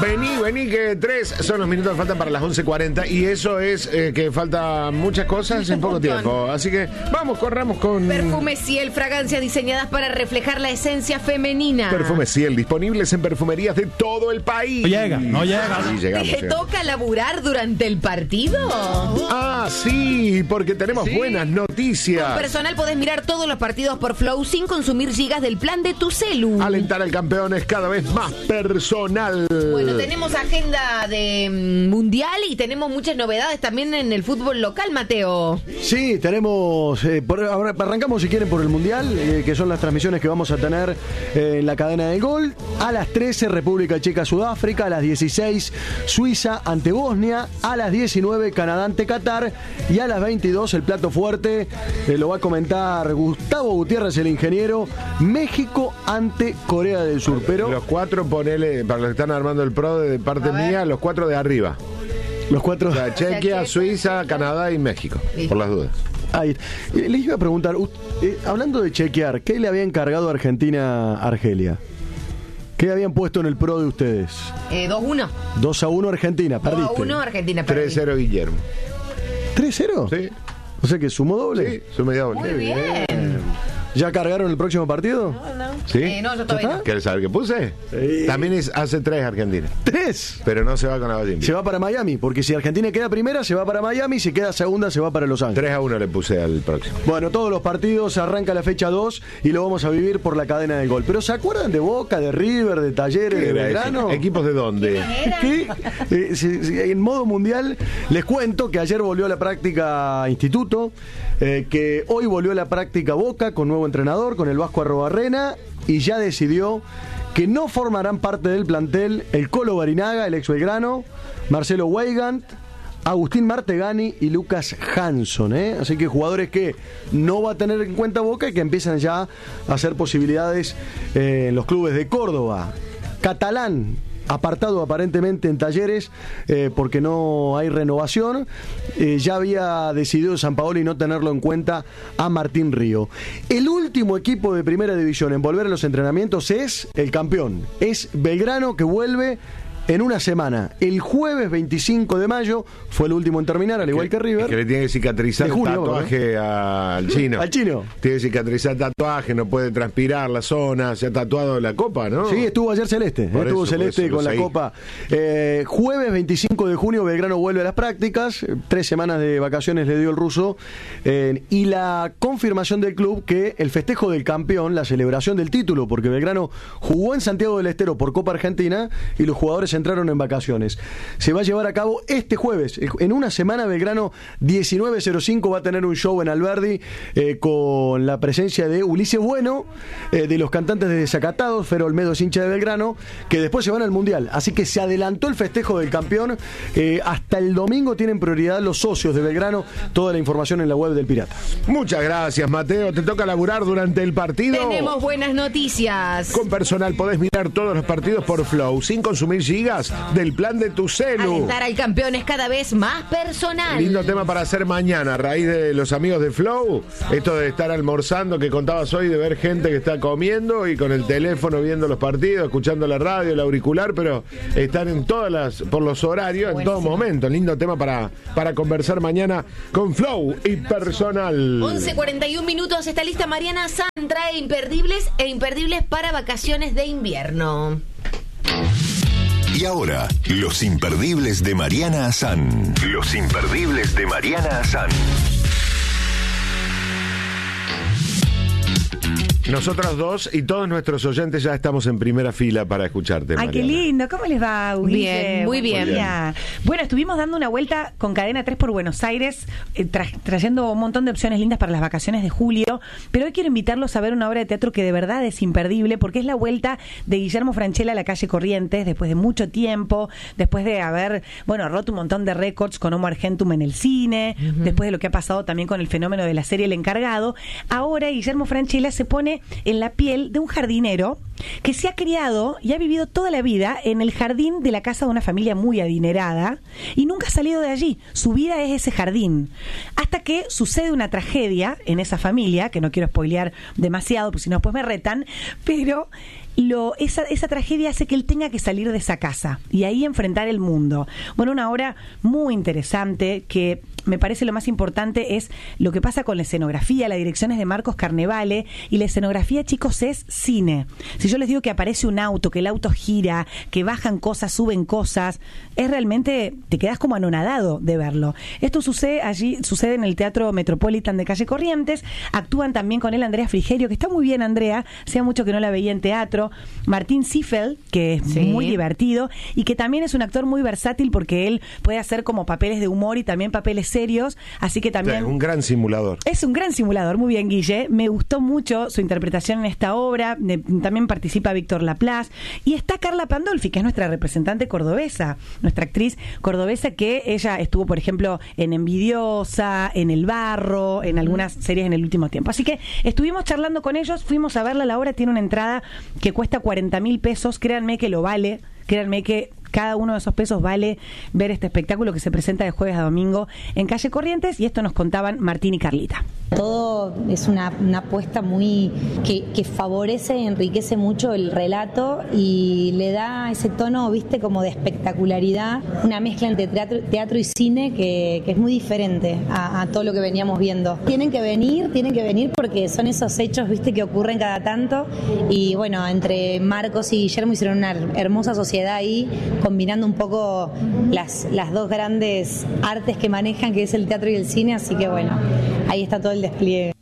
Vení, que 3 son los minutos que faltan para las 11:40 y eso es que faltan muchas cosas en poco tiempo. Así que corramos con... Perfume Ciel, fragancias diseñadas para reflejar la esencia femenina. Perfume Ciel, disponibles en perfumerías de todo el país. No llega. Sí, llegamos. ¿Te toca laburar durante el partido? Ah, sí, porque tenemos buenas noticias. Con personal podés mirar todos los partidos por Flow sin consumir gigas del plan de tu celu. Alentar al campeón es cada vez más personal. Bueno, tenemos agenda de mundial y tenemos muchas novedades también en el fútbol local, Mateo. Sí, tenemos... ahora arrancamos, si quieren, por el mundial, que son las transmisiones que vamos a tener en la cadena del gol. A las 13, República Checa, Sudáfrica. A las 16, Suiza ante Bosnia. A las 19, Canadá ante Qatar. Y a las 22, el plato fuerte, lo va a comentar Gustavo Gutiérrez, el ingeniero, México ante Corea del Sur. Pero los 4, ponele, para los que están armando el pro de parte mía, los 4 de arriba. Los 4. O sea, Chequia, Suiza, Canadá y México, por las dudas. Ahí. Les iba a preguntar, hablando de chequear, ¿qué le había encargado Argentina a Argelia? ¿Qué habían puesto en el pro de ustedes? 2-1. 2-1 Argentina, perdiste. 2-1 Argentina, perdiste. 3-0 Guillermo. ¿3-0? Sí. O sea que sumó doble. Sí, sumó doble. Muy bien. ¿Ya cargaron el próximo partido? No. ¿Sí? No, yo todavía no. ¿Quieres saber qué puse? Sí. También hace 3 Argentina. 3. Pero no se va con la Valle. Se va para Miami, porque si Argentina queda primera, se va para Miami, si queda segunda, se va para Los Ángeles. 3-1 le puse al próximo. Bueno, todos los partidos, arranca la fecha 2 y lo vamos a vivir por la cadena del gol. Pero ¿se acuerdan de Boca, de River, de Talleres, de Belgrano? ¿Equipos de dónde? ¿Qué? En modo mundial, les cuento que ayer volvió a la práctica Instituto, que hoy volvió a la práctica Boca con nuevo entrenador, con el Vasco Arrobarrena, y ya decidió que no formarán parte del plantel el Colo Barinaga, el ex Belgrano, Marcelo Weigand, Agustín Martegani y Lucas Hanson, Así que jugadores que no va a tener en cuenta Boca y que empiezan ya a hacer posibilidades en los clubes de Córdoba. Catalán, apartado aparentemente en Talleres porque no hay renovación. Ya había decidido Sampaoli no tenerlo en cuenta a Martín Río. El último equipo de primera división en volver a los entrenamientos es el campeón, es Belgrano, que vuelve en una semana. El jueves 25 de mayo fue el último en terminar, al igual que River. Es que le tiene que cicatrizar el tatuaje al chino. Al chino. Tiene que cicatrizar el tatuaje, no puede transpirar la zona, se ha tatuado la copa, ¿no? Sí, estuvo ayer Celeste. Estuvo Celeste con la copa. Jueves 25 de junio, Belgrano vuelve a las prácticas. 3 semanas de vacaciones le dio el ruso. Y la confirmación del club que el festejo del campeón, la celebración del título, porque Belgrano jugó en Santiago del Estero por Copa Argentina y los jugadores entraron en vacaciones. Se va a llevar a cabo este jueves. En una semana, Belgrano 19:05 va a tener un show en Alberdi con la presencia de Ulises Bueno, de los cantantes de Desacatados. Fer Olmedo es hincha de Belgrano, que después se van al Mundial. Así que se adelantó el festejo del campeón. Hasta el domingo tienen prioridad los socios de Belgrano. Toda la información en la web del Pirata. Muchas gracias, Mateo. ¿Te toca laburar durante el partido? Tenemos buenas noticias. Con personal podés mirar todos los partidos por Flow sin consumir gigas del plan de tu celu. Alentar al campeón es cada vez más personal. Lindo tema para hacer mañana a raíz de los amigos de Flow. Esto de estar almorzando que contabas hoy, de ver gente que está comiendo y con el teléfono viendo los partidos, escuchando la radio, el auricular, pero están en por los horarios, en todo momento. Lindo tema para conversar mañana con Flow y personal. 11:41 minutos. Está lista Mariana San. Trae imperdibles para vacaciones de invierno. Y ahora, los imperdibles de Mariana Azán. Los imperdibles de Mariana Azán. Nosotros dos y todos nuestros oyentes ya estamos en primera fila para escucharte, Ay, Mariana. qué lindo. ¿Cómo les va, Ulises? Bien, muy bien. Bueno, estuvimos dando una vuelta con Cadena 3 por Buenos Aires, trayendo un montón de opciones lindas para las vacaciones de julio, pero hoy quiero invitarlos a ver una obra de teatro que de verdad es imperdible, porque es la vuelta de Guillermo Francella a la calle Corrientes, después de mucho tiempo, después de haber, roto un montón de récords con Homo Argentum en el cine, después de lo que ha pasado también con el fenómeno de la serie El Encargado. Ahora Guillermo Francella se pone viene en la piel de un jardinero que se ha criado y ha vivido toda la vida en el jardín de la casa de una familia muy adinerada y nunca ha salido de allí. Su vida es ese jardín. Hasta que sucede una tragedia en esa familia, que no quiero spoilear demasiado, porque si no después me retan, pero esa tragedia hace que él tenga que salir de esa casa y ahí enfrentar el mundo. Bueno, una obra muy interesante que me parece lo más importante es lo que pasa con la escenografía. La dirección es de Marcos Carnevale y la escenografía, chicos, es cine. Si yo les digo que aparece un auto, que el auto gira, que bajan cosas, suben cosas, es realmente, te quedas como anonadado de verlo. Esto sucede en el Teatro Metropolitan de Calle Corrientes. Actúan también con él Andrea Frigerio, que está muy bien, Andrea, hacía mucho que no la veía en teatro. Martín Ziffel, que es muy divertido y que también es un actor muy versátil porque él puede hacer como papeles de humor y también papeles serios, así que también... Es un gran simulador. Es un gran simulador, muy bien, Guille. Me gustó mucho su interpretación en esta obra. También participa Víctor Laplace. Y está Carla Pandolfi, que es nuestra representante cordobesa, nuestra actriz cordobesa, que ella estuvo, por ejemplo, en Envidiosa, en El Barro, en algunas series en el último tiempo. Así que estuvimos charlando con ellos, fuimos a verla. La obra tiene una entrada que cuesta 40.000 pesos. Créanme que lo vale. Créanme que cada uno de esos pesos vale ver este espectáculo que se presenta de jueves a domingo en Calle Corrientes, y esto nos contaban Martín y Carlita. Todo es una apuesta muy que favorece, enriquece mucho el relato y le da ese tono, viste, como de espectacularidad, una mezcla entre teatro y cine que es muy diferente a todo lo que veníamos viendo. Tienen que venir porque son esos hechos, viste, que ocurren cada tanto, y bueno, entre Marcos y Guillermo hicieron una hermosa sociedad ahí, combinando un poco las dos grandes artes que manejan, que es el teatro y el cine, así que bueno, ahí está todo el despliegue.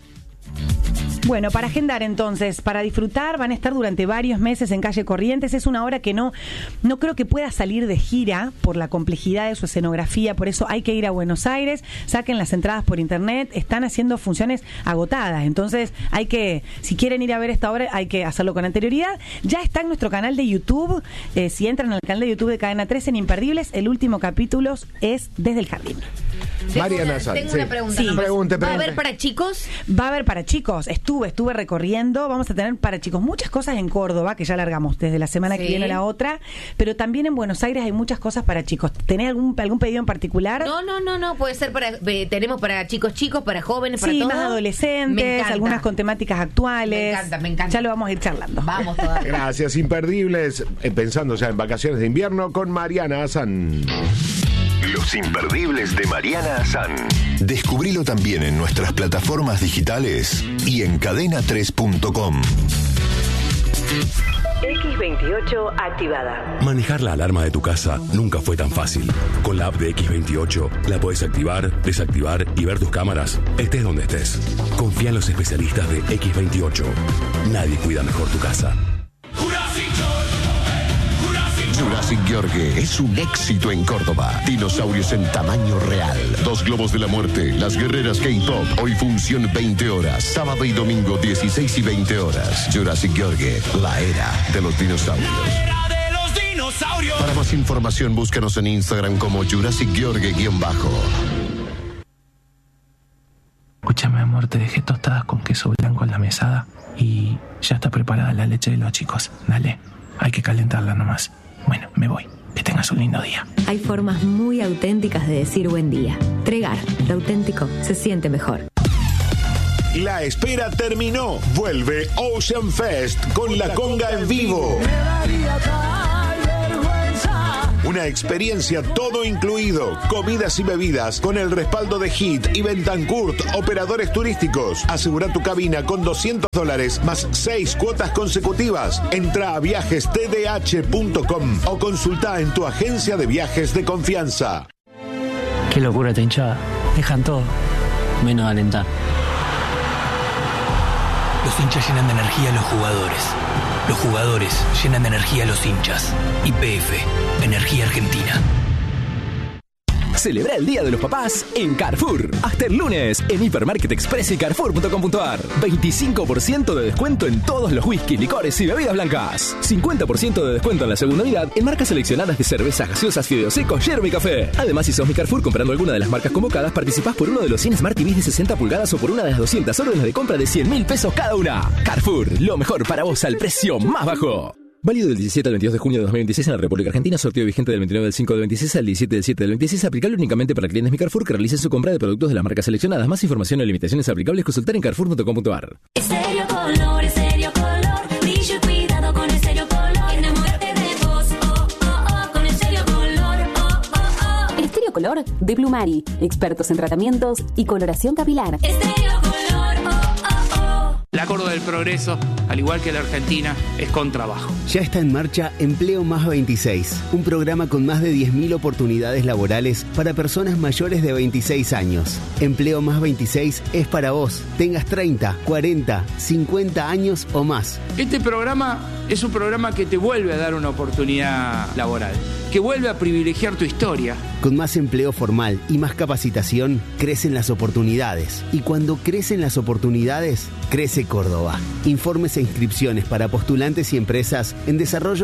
Bueno, para agendar entonces, para disfrutar, van a estar durante varios meses en Calle Corrientes. Es una obra que no creo que pueda salir de gira por la complejidad de su escenografía, por eso hay que ir a Buenos Aires, saquen las entradas por internet, están haciendo funciones agotadas, entonces hay que, si quieren ir a ver esta obra, hay que hacerlo con anterioridad. Ya está en nuestro canal de YouTube, si entran al canal de YouTube de Cadena 3 en Imperdibles, el último capítulo es Desde el Jardín. Mariana Sanz. Tengo una pregunta. Sí. Nomás. Pregunte. ¿Va a haber para chicos? Va a haber para chicos. Estuve recorriendo. Vamos a tener para chicos muchas cosas en Córdoba, que ya largamos desde la semana que viene a la otra, pero también en Buenos Aires hay muchas cosas para chicos. ¿Tenés algún pedido en particular? No. Puede ser tenemos para chicos, para jóvenes, para todos. Más adolescentes, algunas con temáticas actuales. Me encanta. Ya lo vamos a ir charlando. Vamos todavía. Gracias, Imperdibles. Pensando ya en vacaciones de invierno con Mariana Sanz. Los Imperdibles de Mariana Asán. Descubrilo también en nuestras plataformas digitales y en cadena3.com. X28 activada. Manejar la alarma de tu casa nunca fue tan fácil. Con la app de X28 la podés activar, desactivar y ver tus cámaras, estés donde estés. Confía en los especialistas de X28. Nadie cuida mejor tu casa. Jurassic Gheorghe es un éxito en Córdoba. Dinosaurios en tamaño real. 2 globos de la muerte. Las guerreras K-Pop. Hoy función 20 horas. Sábado y domingo 16 y 20 horas. Jurassic Gheorghe, la era de los dinosaurios. Para más información, búscanos en Instagram como Jurassic Gheorghe_. Escúchame, amor, te dejé tostadas con queso blanco en la mesada y ya está preparada la leche de los chicos. Dale, hay que calentarla nomás. Bueno, me voy. Que tengas un lindo día. Hay formas muy auténticas de decir buen día. Tregar, lo auténtico se siente mejor. La espera terminó. Vuelve Ocean Fest con la conga en vivo. Una experiencia todo incluido, comidas y bebidas con el respaldo de Hit y Bentancourt, operadores turísticos. Asegura tu cabina con $200 más 6 cuotas consecutivas. Entra a viajestdh.com o consulta en tu agencia de viajes de confianza. Qué locura esta hinchada. Dejan todo, menos alentar. Los hinchas llenan de energía a los jugadores. Los jugadores llenan de energía a los hinchas. YPF, Energía Argentina. Celebra el Día de los Papás en Carrefour. Hasta el lunes en Hipermarket Express y Carrefour.com.ar. 25% de descuento en todos los whisky, licores y bebidas blancas. 50% de descuento en la segunda unidad en marcas seleccionadas de cervezas, gaseosas, fideos secos, yerba y café. Además, si sos mi Carrefour comprando alguna de las marcas convocadas, participás por uno de los 100 Smart TVs de 60 pulgadas o por una de las 200 órdenes de compra de 100.000 pesos cada una. Carrefour, lo mejor para vos al precio más bajo. Válido del 17 al 22 de junio de 2026 en la República Argentina. Sorteo vigente del 29 del 5 del 26 al 17 del 7 del 26. Aplicable únicamente para clientes Mi Carrefour que realicen su compra de productos de las marcas seleccionadas. Más información o limitaciones aplicables consultar en carrefour.com.ar. Estéreo Color, brillo y cuidado con Estéreo Color. Enamórate de vos, con Estéreo Color, Estéreo Color de Blumari, expertos en tratamientos y coloración capilar. Estéreo Color, La Córdoba del Progreso, al igual que la Argentina, es con trabajo. Ya está en marcha Empleo Más 26, un programa con más de 10.000 oportunidades laborales para personas mayores de 26 años. Empleo Más 26 es para vos, tengas 30, 40, 50 años o más. Este programa es un programa que te vuelve a dar una oportunidad laboral, que vuelve a privilegiar tu historia. Con más empleo formal y más capacitación, crecen las oportunidades. Y cuando crecen las oportunidades, crece Córdoba. Informes e inscripciones para postulantes y empresas en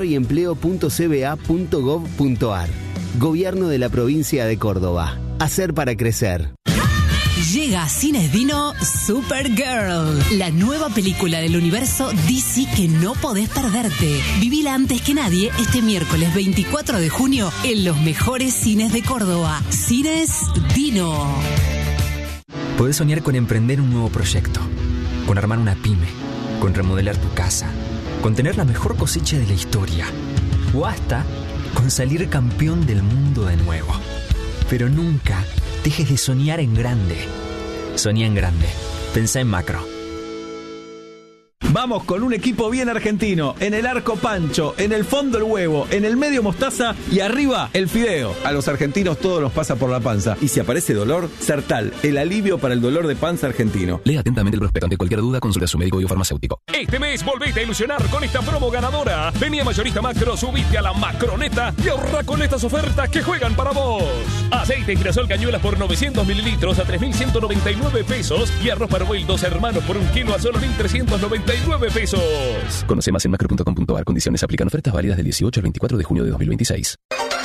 desarrolloyempleo.cba.gov.ar. Gobierno de la provincia de Córdoba. Hacer para crecer. Llega a Cines Dino Supergirl, la nueva película del universo DC que no podés perderte. Vivila antes que nadie este miércoles 24 de junio en los mejores cines de Córdoba. Cines Dino. Podés soñar con emprender un nuevo proyecto, con armar una pyme, con remodelar tu casa, con tener la mejor cosecha de la historia o hasta con salir campeón del mundo de nuevo. Pero nunca dejes de soñar en grande. Soñá en grande. Pensá en macro. Vamos con un equipo bien argentino. En el arco Pancho, en el fondo el huevo, en el medio mostaza y arriba el fideo. A los argentinos todo nos pasa por la panza. Y si aparece dolor, Sertal, el alivio para el dolor de panza argentino. Lea atentamente el prospecto. Ante cualquier duda, consulta a su médico y o farmacéutico. Este mes volvete a ilusionar con esta promo ganadora. Vení a Mayorista Macro, subite a la Macroneta y ahorra con estas ofertas que juegan para vos. Aceite girasol cañuelas por 900 mililitros a 3.199 pesos y arroz Parboil 2 hermanos por 1 kilo a solo 1.399 pesos. Conoce más en macro.com.ar. Condiciones aplican. Ofertas válidas del 18 al 24 de junio de 2026.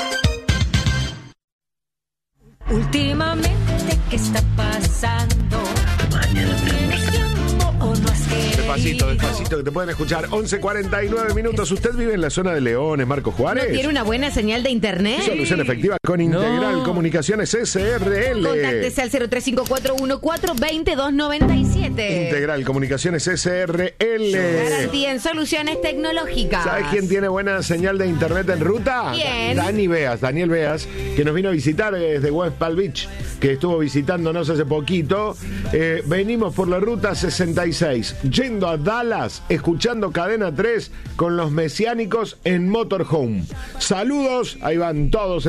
Últimamente, ¿qué está pasando? Despacito, que te pueden escuchar. 11:49 minutos. ¿Usted vive en la zona de Leones, Marcos Juárez? ¿No tiene una buena señal de internet? Solución efectiva con Integral Comunicaciones SRL. Contáctese al 0354142297. Integral Comunicaciones SRL. Garantía en soluciones tecnológicas. ¿Sabes quién tiene buena señal de internet en ruta? ¿Quién? Daniel Beas, que nos vino a visitar desde West Palm Beach, que estuvo visitándonos hace poquito. Venimos por la ruta 66, yendo a Dallas, escuchando Cadena 3 con los mesiánicos en Motorhome. Saludos, ahí van todos en